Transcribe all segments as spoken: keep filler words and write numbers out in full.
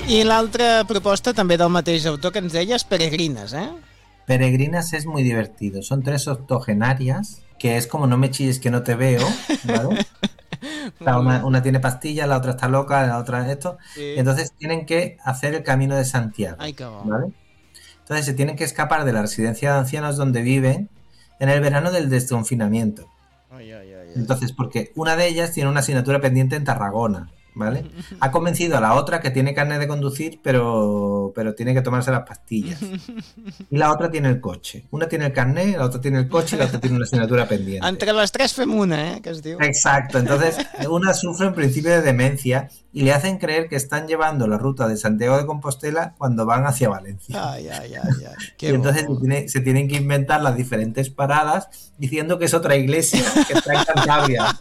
I l'altra proposta, també del mateix autor que ens deies, Peregrinas, ¿eh? Peregrinas es muy divertido. Son tres octogenarias, que es como No me chilles que no te veo, ¿vale? Una, una tiene pastillas, la otra está loca, la otra esto. Sí. Y entonces tienen que hacer el camino de Santiago, Ay, qué bo. ¿vale? Entonces se tienen que escapar de la residencia de ancianos donde viven en el verano del desconfinamiento. Ay, ay, ay, ay. Entonces, porque una de ellas tiene una asignatura pendiente en Tarragona, ¿vale? Ha convencido a la otra que tiene carnet de conducir, pero, pero tiene que tomarse las pastillas. Y la otra tiene el coche. Una tiene el carnet, la otra tiene el coche y la otra tiene una asignatura pendiente. Entre les tres fem una, eh? Que es diu. Exacto. Entonces, una sufre un principio de demencia y le hacen creer que están llevando la ruta de Santiago de Compostela cuando van hacia Valencia. Ay, ay, ay, ay. Qué y entonces bo. se, tiene, se tienen que inventar las diferentes paradas diciendo que es otra iglesia que está en Cantabria.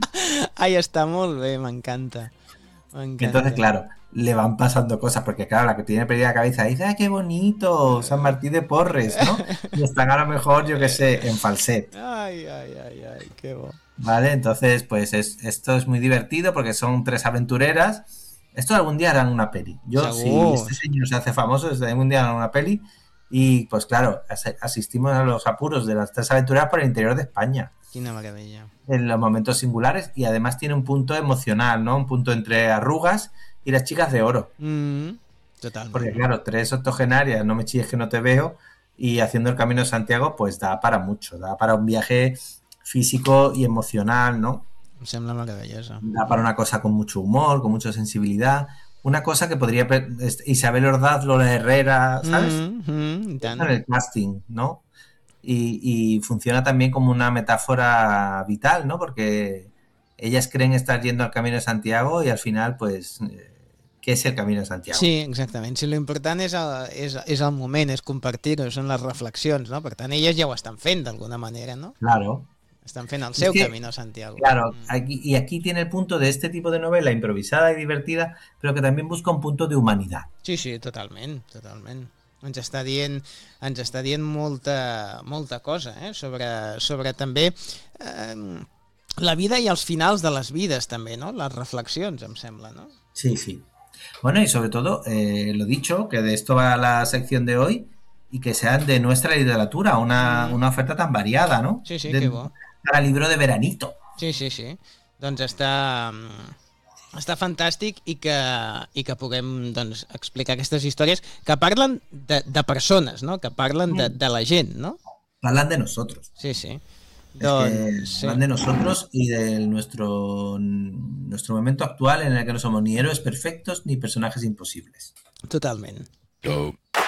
Ai, està molt bé, m'encanta. M'encanta. Entonces, claro, le van pasando cosas, porque claro, la que tiene perdida la cabeza dice, ¡ay, qué bonito! San Martín de Porres, ¿no? Y están a lo mejor, yo qué sé, en falset. Ay, ay, ay, ay, qué bo. Vale, entonces, pues es, esto es muy divertido porque son tres aventureras. Esto algún día harán una peli. Yo, Segur. si este señor se hace famoso, algún día harán una peli. Y pues claro, as- asistimos a los apuros de las tres aventureras por el interior de España, Quina meravella. en los momentos singulares, y además tiene un punto emocional, ¿no? Un punto entre Arrugas y las chicas de oro. Mm, totalment. Porque claro, tres octogenarias, No me chilles que no te veo, y haciendo el Camino de Santiago, pues da para mucho, da para un viaje físico y emocional, ¿no? Em sembla meravellosa. Da para una cosa con mucho humor, con mucha sensibilidad, una cosa que podría pe- est- Isabel Ordaz, Lola Herrera, ¿sabes? Mm, mm, i tant. En el casting, ¿no? Y, y funciona también como una metáfora vital, ¿no? Porque ellas creen estar yendo al Camino de Santiago y al final, pues, eh, ¿qué es el Camino de Santiago? Sí, exactament. Si l'important és el, és, és el moment, és compartir-ho, són les reflexions, no? Per tant, elles ja ho estan fent d'alguna manera, no? Claro. Estan fent el Es seu que, camí a Santiago. claro, Mm. aquí, y aquí tiene el punto de este tipo de novela improvisada y divertida, pero que también busca un punto de humanidad. Sí, sí, totalment, totalment. Ens està dient, ens està dient molta, molta cosa, eh? sobre, sobre també eh, la vida i els finals de les vides, també, no? Les reflexions, em sembla, no? Sí, sí. Bueno, y sobre todo, eh, lo dicho, que de esto va la sección de hoy y que sean de nuestra literatura, una, Mm. una oferta tan variada, ¿no? Sí, sí, De- que bo. Para libro de veranito. Sí, sí, sí. Doncs està, mm, està fantàstic i que, i que puguem doncs, explicar aquestes històries que parlen de, de persones, no? Que parlen de, de la gent, no? Hablan de nosotros. Sí, sí. Es Doncs, que sí. hablan de nosotros y de nuestro, nuestro momento actual en el que no somos ni héroes perfectos ni personajes imposibles. Totalment. Dope.